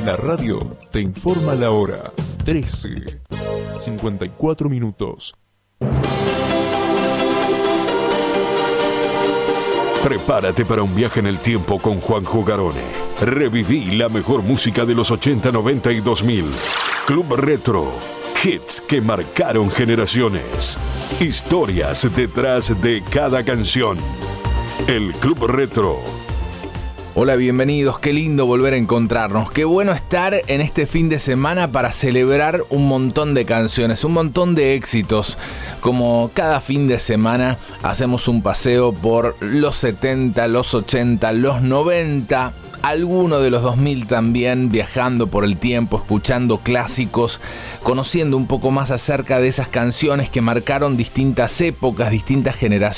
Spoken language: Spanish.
La radio te informa la hora. 13:54 minutos. Prepárate para un viaje en el tiempo con Juanjo Garone. Reviví la mejor música de los 80, 90 y 2000. Club Retro. Hits que marcaron generaciones. Historias detrás de cada canción. El Club Retro. Hola, bienvenidos, qué lindo volver a encontrarnos, qué bueno estar en este fin de semana para celebrar un montón de canciones, un montón de éxitos. Como cada fin de semana hacemos un paseo por los 70, los 80, los 90, alguno de los 2000 también, viajando por el tiempo, escuchando clásicos, conociendo un poco más acerca de esas canciones que marcaron distintas épocas, distintas generaciones.